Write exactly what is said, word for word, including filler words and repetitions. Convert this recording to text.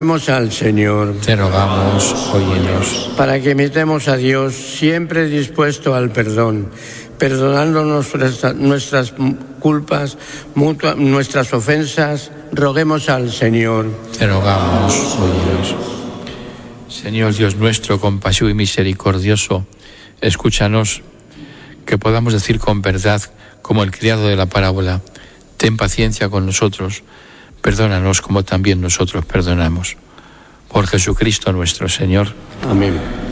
Roguemos al Señor. Te rogamos, óyenos. Para que imitemos a Dios, siempre dispuesto al perdón, perdonándonos nuestras, nuestras culpas, mutua, nuestras ofensas, roguemos al Señor. Te rogamos, óyenos. Señor Dios nuestro, compasivo y misericordioso, escúchanos, que podamos decir con verdad, como el criado de la parábola: ten paciencia con nosotros, perdónanos como también nosotros perdonamos. Por Jesucristo nuestro Señor. Amén.